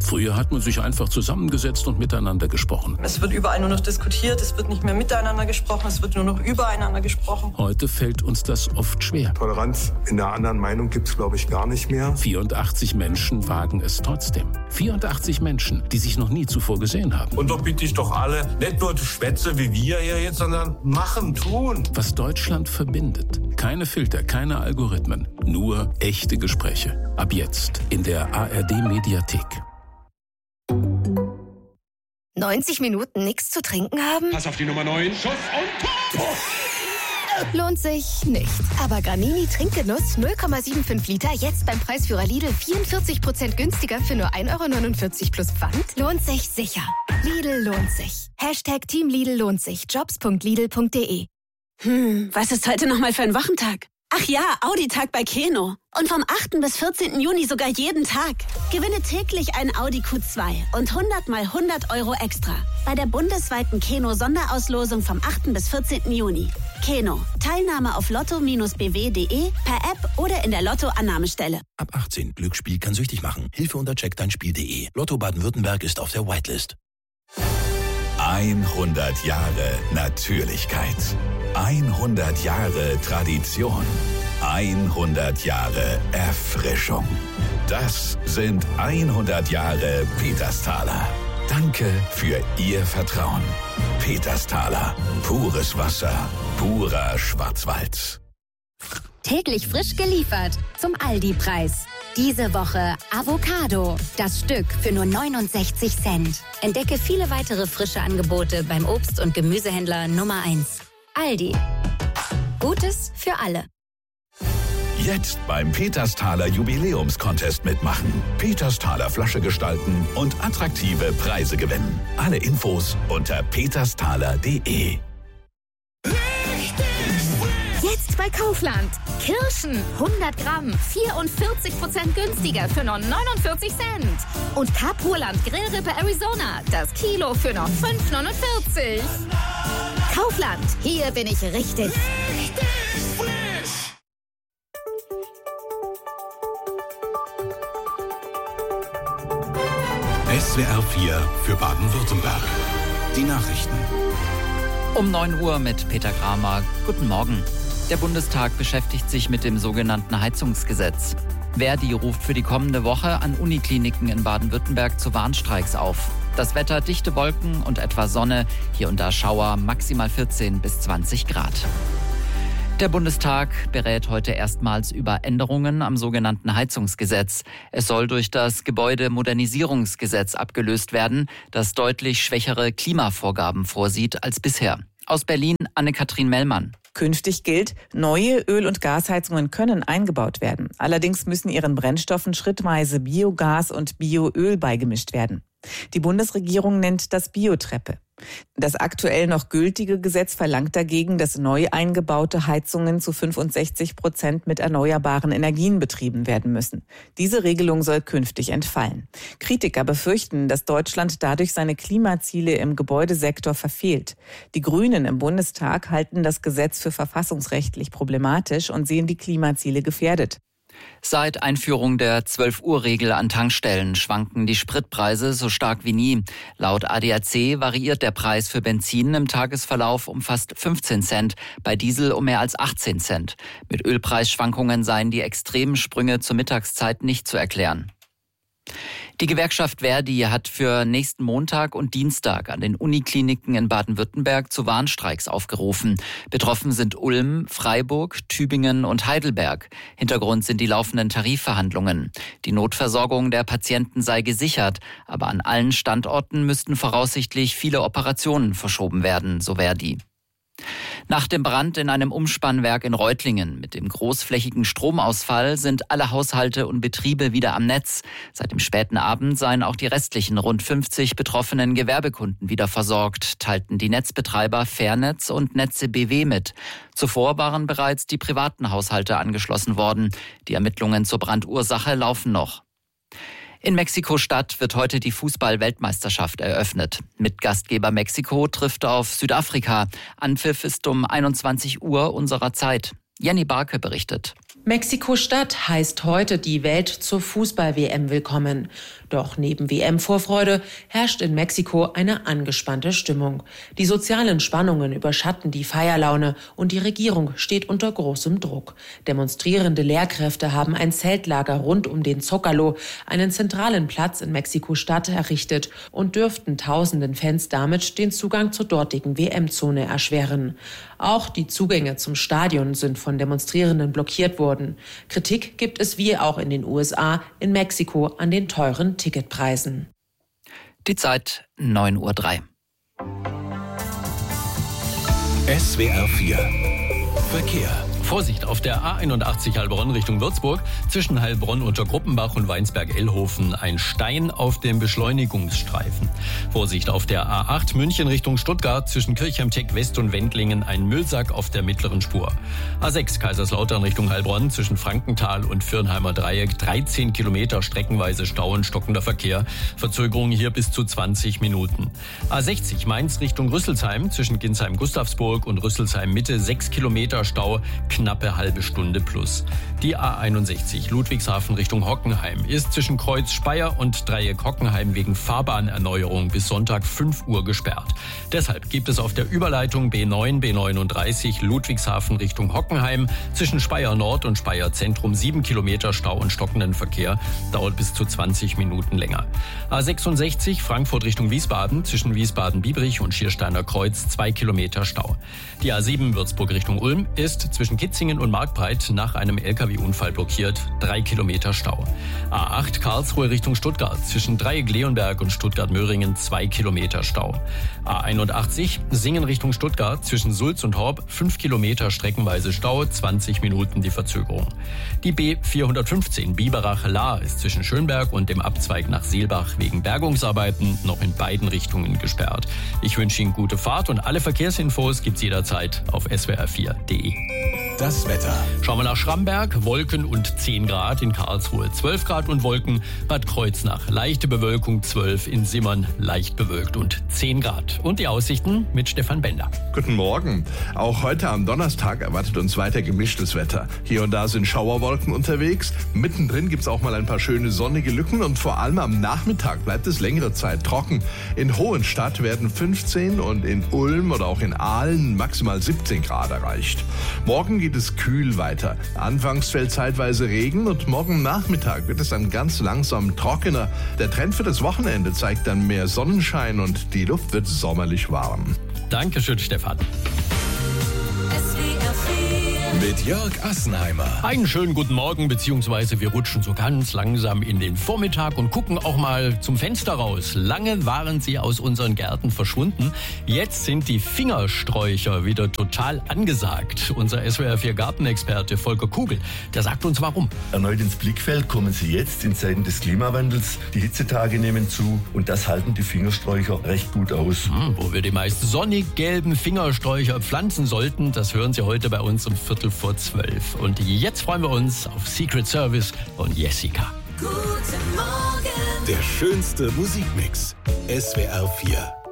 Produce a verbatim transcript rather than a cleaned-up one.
Früher hat man sich einfach zusammengesetzt und miteinander gesprochen. Es wird überall nur noch diskutiert, es wird nicht mehr miteinander gesprochen, es wird nur noch übereinander gesprochen. Heute fällt uns das oft schwer. Toleranz in der anderen Meinung gibt es, glaube ich, gar nicht mehr. vierundachtzig Menschen wagen es trotzdem. vierundachtzig Menschen, die sich noch nie zuvor gesehen haben. Und da bitte ich doch alle, nicht nur Schwätze wie wir hier jetzt, sondern machen, tun. Was Deutschland verbindet. Keine Filter, keine Algorithmen, nur echte Gespräche. Ab jetzt in der A R D-Mediathek. neunzig Minuten nichts zu trinken haben? Pass auf die Nummer neun. Schuss und Tor! Lohnt sich nicht. Aber Granini Trinkgenuss null Komma fünfundsiebzig Liter jetzt beim Preisführer Lidl vierundvierzig Prozent günstiger für nur ein Euro neunundvierzig plus Pfand? Lohnt sich sicher. Lidl lohnt sich. Hashtag Team Lidl lohnt sich. jobs punkt lidl punkt de. Hm, was ist heute nochmal für ein Wochentag? Ach ja, Audi-Tag bei Keno. Und vom achten bis vierzehnten Juni sogar jeden Tag. Gewinne täglich ein Audi Q zwei und hundert mal hundert Euro extra. Bei der bundesweiten Keno-Sonderauslosung vom achten bis vierzehnten Juni. Keno. Teilnahme auf lotto Bindestrich b w punkt de, per App oder in der Lotto-Annahmestelle. Ab achtzehn. Glücksspiel kann süchtig machen. Hilfe unter check dein Spiel punkt de. Lotto Baden-Württemberg ist auf der Whitelist. hundert Jahre Natürlichkeit. hundert Jahre Tradition. hundert Jahre Erfrischung. Das sind hundert Jahre Petersthaler. Danke für Ihr Vertrauen. Petersthaler. Pures Wasser. Purer Schwarzwald. Täglich frisch geliefert zum Aldi-Preis. Diese Woche Avocado. Das Stück für nur neunundsechzig Cent. Entdecke viele weitere frische Angebote beim Obst- und Gemüsehändler Nummer eins. Aldi. Gutes für alle. Jetzt beim Petersthaler Jubiläumscontest mitmachen. Petersthaler Flasche gestalten und attraktive Preise gewinnen. Alle Infos unter petersthaler punkt de. Jetzt bei Kaufland. Kirschen hundert Gramm, vierundvierzig Prozent günstiger für nur neunundvierzig Cent. Und Kapuland Grillrippe Arizona, das Kilo für nur fünf neunundvierzig. Kaufland, hier bin ich richtig. Richtig frisch. S W R vier für Baden-Württemberg. Die Nachrichten. Um neun Uhr mit Peter Kramer. Guten Morgen. Der Bundestag beschäftigt sich mit dem sogenannten Heizungsgesetz. Verdi ruft für die kommende Woche an Unikliniken in Baden-Württemberg zu Warnstreiks auf. Das Wetter, dichte Wolken und etwa Sonne, hier und da Schauer, maximal vierzehn bis zwanzig Grad. Der Bundestag berät heute erstmals über Änderungen am sogenannten Heizungsgesetz. Es soll durch das Gebäudemodernisierungsgesetz abgelöst werden, das deutlich schwächere Klimavorgaben vorsieht als bisher. Aus Berlin Anne-Kathrin Mellmann. Künftig gilt, neue Öl- und Gasheizungen können eingebaut werden. Allerdings müssen ihren Brennstoffen schrittweise Biogas und Bioöl beigemischt werden. Die Bundesregierung nennt das Biotreppe. Das aktuell noch gültige Gesetz verlangt dagegen, dass neu eingebaute Heizungen zu fünfundsechzig Prozent mit erneuerbaren Energien betrieben werden müssen. Diese Regelung soll künftig entfallen. Kritiker befürchten, dass Deutschland dadurch seine Klimaziele im Gebäudesektor verfehlt. Die Grünen im Bundestag halten das Gesetz für verfassungsrechtlich problematisch und sehen die Klimaziele gefährdet. Seit Einführung der zwölf-Uhr-Regel an Tankstellen schwanken die Spritpreise so stark wie nie. Laut A D A C variiert der Preis für Benzin im Tagesverlauf um fast fünfzehn Cent, bei Diesel um mehr als achtzehn Cent. Mit Ölpreisschwankungen seien die extremen Sprünge zur Mittagszeit nicht zu erklären. Die Gewerkschaft Verdi hat für nächsten Montag und Dienstag an den Unikliniken in Baden-Württemberg zu Warnstreiks aufgerufen. Betroffen sind Ulm, Freiburg, Tübingen und Heidelberg. Hintergrund sind die laufenden Tarifverhandlungen. Die Notversorgung der Patienten sei gesichert, aber an allen Standorten müssten voraussichtlich viele Operationen verschoben werden, so Verdi. Nach dem Brand in einem Umspannwerk in Reutlingen mit dem großflächigen Stromausfall sind alle Haushalte und Betriebe wieder am Netz. Seit dem späten Abend seien auch die restlichen rund fünfzig betroffenen Gewerbekunden wieder versorgt, teilten die Netzbetreiber Fairnetz und Netze B W mit. Zuvor waren bereits die privaten Haushalte angeschlossen worden. Die Ermittlungen zur Brandursache laufen noch. In Mexiko-Stadt wird heute die Fußball-Weltmeisterschaft eröffnet. Mit Gastgeber Mexiko trifft auf Südafrika. Anpfiff ist um einundzwanzig Uhr unserer Zeit. Jenny Barke berichtet. Mexiko-Stadt heißt heute die Welt zur Fußball-W M willkommen. Doch neben W M-Vorfreude herrscht in Mexiko eine angespannte Stimmung. Die sozialen Spannungen überschatten die Feierlaune und die Regierung steht unter großem Druck. Demonstrierende Lehrkräfte haben ein Zeltlager rund um den Zócalo, einen zentralen Platz in Mexiko-Stadt, errichtet und dürften tausenden Fans damit den Zugang zur dortigen W M-Zone erschweren. Auch die Zugänge zum Stadion sind von Demonstrierenden blockiert worden. Kritik gibt es wie auch in den U S A, in Mexiko an den teuren Ticketpreisen. Die Zeit neun Uhr drei. S W R vier Verkehr. Vorsicht auf der A einundachtzig Heilbronn Richtung Würzburg. Zwischen Heilbronn unter Gruppenbach und Weinsberg-Ellhofen ein Stein auf dem Beschleunigungsstreifen. Vorsicht auf der A acht München Richtung Stuttgart. Zwischen Kirchheim-Teck West und Wendlingen ein Müllsack auf der mittleren Spur. A sechs Kaiserslautern Richtung Heilbronn. Zwischen Frankenthal und Fürnheimer Dreieck dreizehn Kilometer streckenweise Stau und stockender Verkehr. Verzögerungen hier bis zu zwanzig Minuten. A sechzig Mainz Richtung Rüsselsheim. Zwischen Ginsheim-Gustavsburg und Rüsselsheim Mitte sechs Kilometer Stau. Knappe halbe Stunde plus. Die A einundsechzig Ludwigshafen Richtung Hockenheim ist zwischen Kreuz Speyer und Dreieck Hockenheim wegen Fahrbahnerneuerung bis Sonntag fünf Uhr gesperrt. Deshalb gibt es auf der Überleitung B neun, B neununddreißig Ludwigshafen Richtung Hockenheim zwischen Speyer Nord und Speyer Zentrum sieben Kilometer Stau und stockenden Verkehr. Dauert bis zu zwanzig Minuten länger. A sechsundsechzig Frankfurt Richtung Wiesbaden zwischen Wiesbaden-Biebrich und Schiersteiner Kreuz zwei Kilometer Stau. Die A sieben Würzburg Richtung Ulm ist zwischen Kitzingen und Marktbreit nach einem L K W-Unfall blockiert, drei Kilometer Stau. A acht Karlsruhe Richtung Stuttgart, zwischen Dreieck-Leonberg und Stuttgart-Möhringen, zwei Kilometer Stau. A einundachtzig Singen Richtung Stuttgart, zwischen Sulz und Horb, fünf Kilometer streckenweise Stau, zwanzig Minuten die Verzögerung. Die B vierhundertfünfzehn Biberach-Lahr ist zwischen Schönberg und dem Abzweig nach Seelbach wegen Bergungsarbeiten noch in beiden Richtungen gesperrt. Ich wünsche Ihnen gute Fahrt und alle Verkehrsinfos gibt's jederzeit auf S W R vier punkt de. Das Wetter. Schauen wir nach Schramberg, Wolken und zehn Grad, in Karlsruhe zwölf Grad und Wolken, Bad Kreuznach leichte Bewölkung zwölf, in Simmern leicht bewölkt und zehn Grad. Und die Aussichten mit Stefan Bender. Guten Morgen. Auch heute am Donnerstag erwartet uns weiter gemischtes Wetter. Hier und da sind Schauerwolken unterwegs. Mittendrin gibt es auch mal ein paar schöne sonnige Lücken und vor allem am Nachmittag bleibt es längere Zeit trocken. In Hohenstadt werden fünfzehn und in Ulm oder auch in Aalen maximal siebzehn Grad erreicht. Morgen geht es kühl weiter. Anfangs fällt zeitweise Regen und morgen Nachmittag wird es dann ganz langsam trockener. Der Trend für das Wochenende zeigt dann mehr Sonnenschein und die Luft wird sommerlich warm. Dankeschön, Stefan. Mit Jörg Assenheimer. Einen schönen guten Morgen, beziehungsweise wir rutschen so ganz langsam in den Vormittag und gucken auch mal zum Fenster raus. Lange waren sie aus unseren Gärten verschwunden. Jetzt sind die Fingersträucher wieder total angesagt. Unser S W R vier Gartenexperte Volker Kugel, der sagt uns warum. Erneut ins Blickfeld kommen sie jetzt in Zeiten des Klimawandels. Die Hitzetage nehmen zu und das halten die Fingersträucher recht gut aus. Hm, wo wir die meist sonnig gelben Fingersträucher pflanzen sollten, das hören Sie heute bei uns um Viertel vor zwölf. Und jetzt freuen wir uns auf Secret Service und Jessica. Guten Morgen. Der schönste Musikmix. S W R vier.